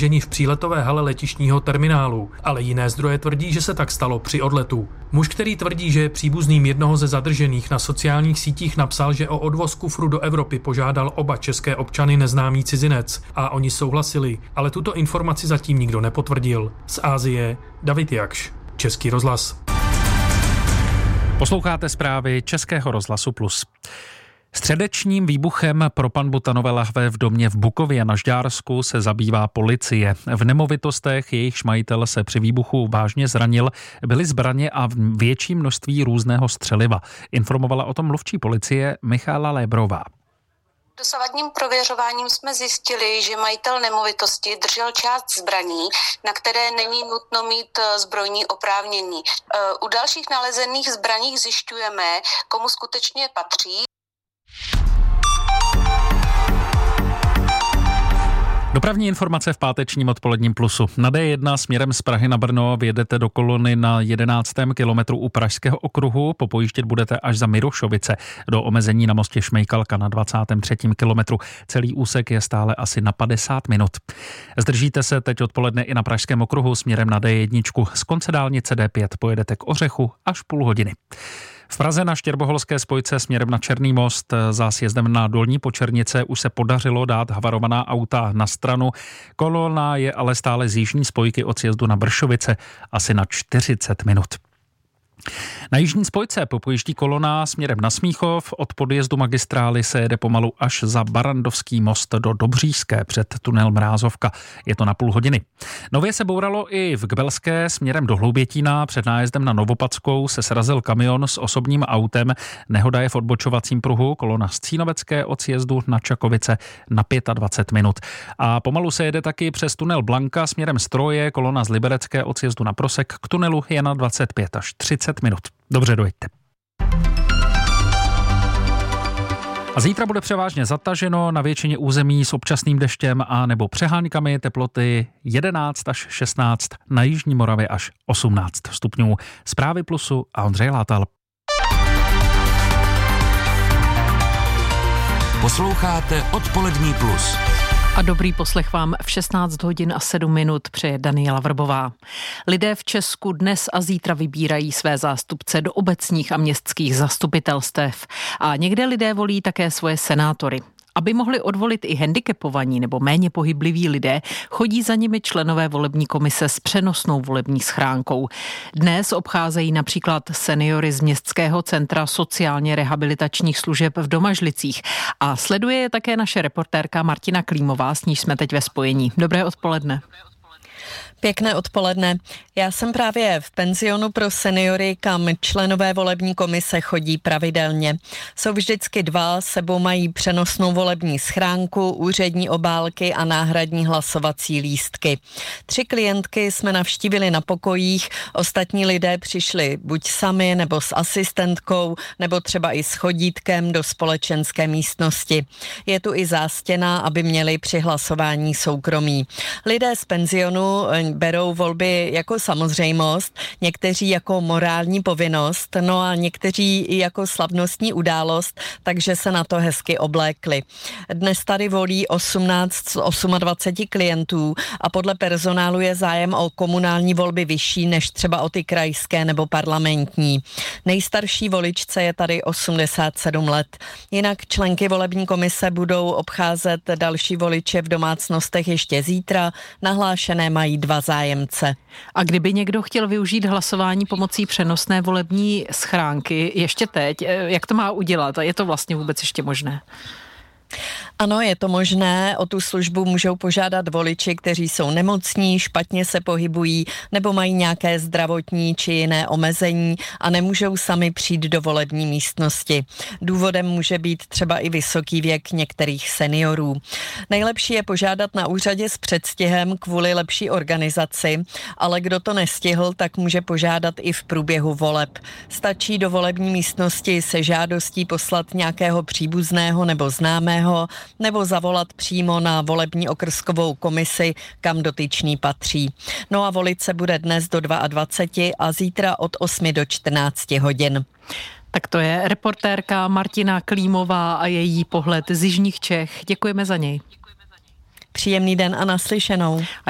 zadrženi v příletové hale letištního terminálu, ale jiné zdroje tvrdí, že se tak stalo při odletu. Muž, který tvrdí, že je příbuzným jednoho ze zadržených, na sociálních sítích napsal, že o odvoz kufru do Evropy požádal oba české občany neznámý cizinec a oni souhlasili, ale tuto informaci zatím nikdo nepotvrdil. Z Asie David Jakš, Český rozhlas. Posloucháte zprávy Českého rozhlasu Plus. Středečním výbuchem pro panbutanové lahve v domě v Bukově na Žďársku se zabývá policie. V nemovitostech, jejichž majitel se při výbuchu vážně zranil, byly zbraně a větší množství různého střeliva. Informovala o tom mluvčí policie Michála Lébrová. Dosavadním prověřováním jsme zjistili, že majitel nemovitosti držel část zbraní, na které není nutno mít zbrojní oprávnění. U dalších nalezených zbraních zjišťujeme, komu skutečně patří. Dopravní informace v pátečním odpoledním Plusu. Na D1 směrem z Prahy na Brno vyjedete do kolony na 11. kilometru u Pražského okruhu, popojíždět budete až za Mirošovice do omezení na mostě Šmejkalka na 23. kilometru. Celý úsek je stále asi na 50 minut. Zdržíte se teď odpoledne i na Pražském okruhu směrem na D1. Z konce dálnice D5 pojedete k Ořechu až půl hodiny. V Praze na Štěrboholské spojce směrem na Černý most za sjezdem na Dolní Počernice už se podařilo dát havarovaná auta na stranu. Kolona je ale stále z jižní spojky od sjezdu na Bršovice asi na 40 minut. Na jižní spojce popojíždí kolona směrem na Smíchov, od podjezdu magistrály se jede pomalu až za Barandovský most do Dobříšské před tunel Mrázovka. Je to na půl hodiny. Nově se bouralo i v Kbelské směrem do Hloubětína, před nájezdem na Novopadskou se srazil kamion s osobním autem. Nehoda je v odbočovacím pruhu, kolona z Cínovecké od sjezdu na Čakovice na 25 minut. A pomalu se jede taky přes tunel Blanka směrem z Troje, kolona z Liberecké od sjezdu na Prosek k tunelu je na 25 až 30 minut. Dobře dojďte. A zítra bude převážně zataženo, na většině území s občasným deštěm a nebo přeháňkami, teploty 11 až 16, na jižní Moravě až 18 stupňů. Zprávy Plusu a Ondřej Látal. Posloucháte Odpolední Plus. A dobrý poslech vám v 16 hodin a 7 minut přeje Daniela Vrbová. Lidé v Česku dnes a zítra vybírají své zástupce do obecních a městských zastupitelstev. A někde lidé volí také svoje senátory. Aby mohli odvolit i handicapovaní nebo méně pohybliví lidé, chodí za nimi členové volební komise s přenosnou volební schránkou. Dnes obcházejí například seniory z Městského centra sociálně rehabilitačních služeb v Domažlicích. A sleduje je také naše reportérka Martina Klímová, s níž jsme teď ve spojení. Dobré odpoledne. Pěkné odpoledne. Já jsem právě v penzionu pro seniory, kam členové volební komise chodí pravidelně. Jsou vždycky dva, sebou mají přenosnou volební schránku, úřední obálky a náhradní hlasovací lístky. 3 klientky jsme navštívili na pokojích, ostatní lidé přišli buď sami nebo s asistentkou, nebo třeba i s chodítkem do společenské místnosti. Je tu i zástěna, aby měli při hlasování soukromí. Lidé z penzionu berou volby jako samozřejmost, někteří jako morální povinnost, no a někteří i jako slavnostní událost, takže se na to hezky oblékli. Dnes tady volí 18 z 28 klientů a podle personálu je zájem o komunální volby vyšší než třeba o ty krajské nebo parlamentní. Nejstarší voličce je tady 87 let. Jinak členky volební komise budou obcházet další voliče v domácnostech ještě zítra. Nahlášené mají 2 zájemce. A kdyby někdo chtěl využít hlasování pomocí přenosné volební schránky ještě teď, jak to má udělat? A je to vlastně vůbec ještě možné? Ano, je to možné. O tu službu můžou požádat voliči, kteří jsou nemocní, špatně se pohybují nebo mají nějaké zdravotní či jiné omezení a nemůžou sami přijít do volební místnosti. Důvodem může být třeba i vysoký věk některých seniorů. Nejlepší je požádat na úřadě s předstihem kvůli lepší organizaci, ale kdo to nestihl, tak může požádat i v průběhu voleb. Stačí do volební místnosti se žádostí poslat nějakého příbuzného nebo známého, nebo zavolat přímo na volební okrskovou komisi, kam dotyčný patří. No a volit se bude dnes do 22 a zítra od 8 do 14 hodin. Tak to je reportérka Martina Klímová a její pohled z jižních Čech. Děkujeme za něj. Příjemný den a naslyšenou.